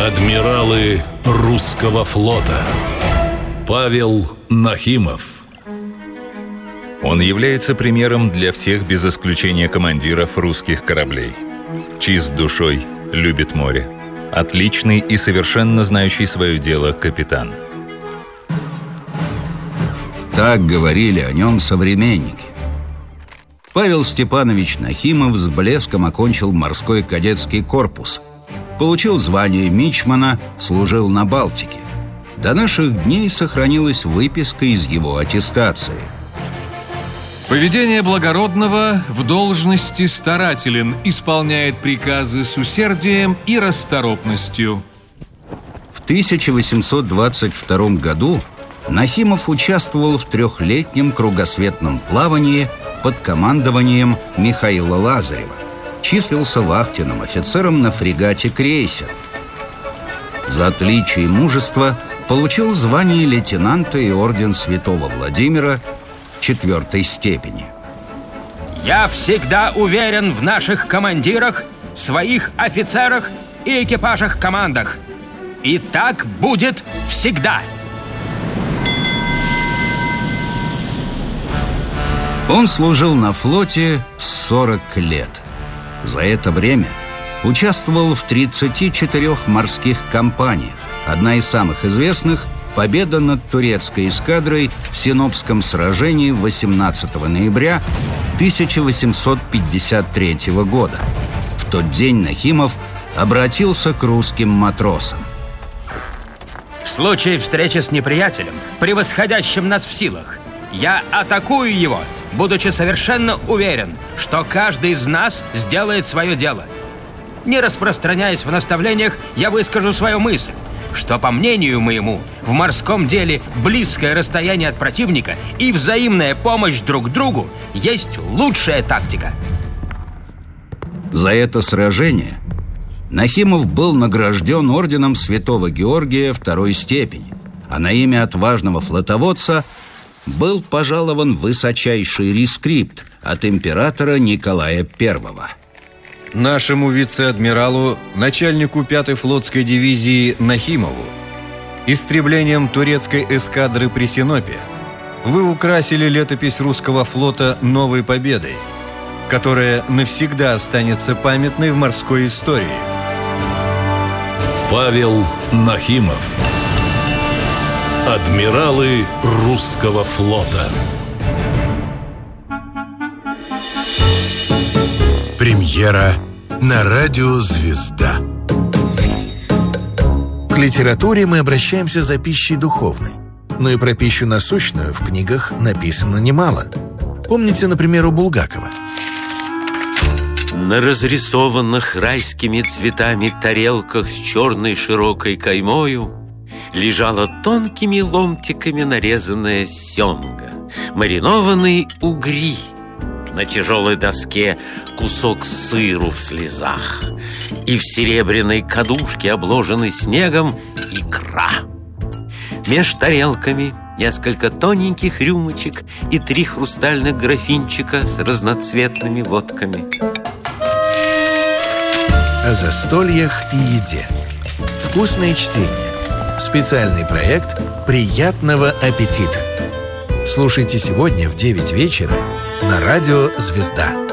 Адмиралы русского флота. Павел Нахимов. Он является примером для всех без исключения командиров русских кораблей. Чист душой, любит море. Отличный и совершенно знающий свое дело капитан. Так говорили о нем современники. Павел Степанович Нахимов с блеском окончил морской кадетский корпус. Получил звание мичмана, служил на Балтике. До наших дней сохранилась выписка из его аттестации. Поведение благородного, в должности старателен, исполняет приказы с усердием и расторопностью. В 1822 году Нахимов участвовал в 3-летнем кругосветном плавании под командованием Михаила Лазарева. Числился вахтенным офицером на фрегате «Крейсер». За отличие и мужество получил звание лейтенанта и орден Святого Владимира 4-й степени. Я всегда уверен в наших командирах, своих офицерах и экипажах-командах. И так будет всегда. Он служил на флоте 40 лет. За это время участвовал в 34 морских кампаниях. Одна из самых известных – победа над турецкой эскадрой в Синопском сражении 18 ноября 1853 года. В тот день Нахимов обратился к русским матросам. В случае встречи с неприятелем, превосходящим нас в силах, я атакую его, будучи совершенно уверен, что каждый из нас сделает свое дело. Не распространяясь в наставлениях, я выскажу свою мысль, что, по мнению моему, в морском деле близкое расстояние от противника и взаимная помощь друг другу есть лучшая тактика. За это сражение Нахимов был награжден орденом Святого Георгия 2-й степени, а на имя отважного флотоводца был пожалован высочайший рескрипт от императора Николая I. Нашему вице-адмиралу, начальнику 5-й флотской дивизии Нахимову, истреблением турецкой эскадры при Синопе вы украсили летопись русского флота новой победой, которая навсегда останется памятной в морской истории. Павел Нахимов. Адмиралы русского флота. Премьера на радио «Звезда». К литературе мы обращаемся за пищей духовной. Но и про пищу насущную в книгах написано немало. Помните, например, у Булгакова? На разрисованных райскими цветами тарелках с черной широкой каймою лежала тонкими ломтиками нарезанная семга, маринованные угри, на тяжелой доске кусок сыру в слезах, и в серебряной кадушке, обложенной снегом, икра. Меж тарелками несколько тоненьких рюмочек и 3 хрустальных графинчика с разноцветными водками. О застольях и еде. Вкусное чтение. Специальный проект «Приятного аппетита». Слушайте сегодня в 9 вечера на радио «Звезда».